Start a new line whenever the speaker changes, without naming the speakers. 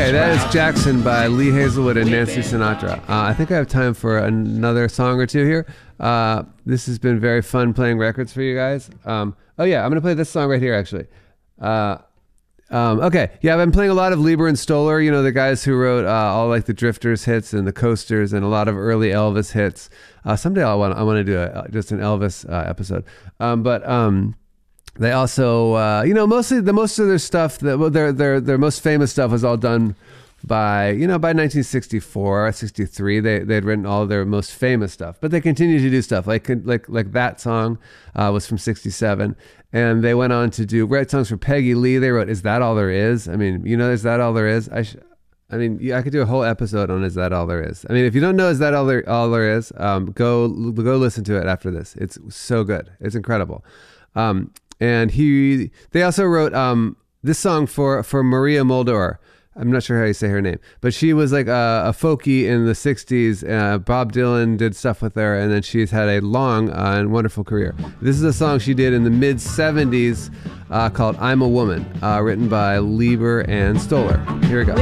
Okay, that is Jackson by Lee Hazelwood and Nancy Sinatra. I think I have time for another song or two here. This has been very fun playing records for you guys. Oh yeah, I'm going to play this song right here actually. Okay, yeah, I've been playing a lot of Lieber and Stoller, you know, the guys who wrote all like the Drifters hits and the Coasters and a lot of early Elvis hits. Someday I want to do just an Elvis episode. They also, you know, most of their stuff, their most famous stuff was all done by 1964, 63. They'd written all their most famous stuff, but they continued to do stuff like that song was from 67. And they went on to write songs for Peggy Lee. They wrote "Is That All There Is?" I mean, you know, "Is That All There Is?" I could do a whole episode on "Is That All There Is?" I mean, if you don't know "Is That All There Is?" Go listen to it after this. It's so good. It's incredible. And they also wrote this song for Maria Muldaur. I'm not sure how you say her name, but she was like a folkie in the 60s. Bob Dylan did stuff with her, and then she's had a long and wonderful career. This is a song she did in the mid 70s called "I'm a Woman," written by Lieber and Stoller. Here we go.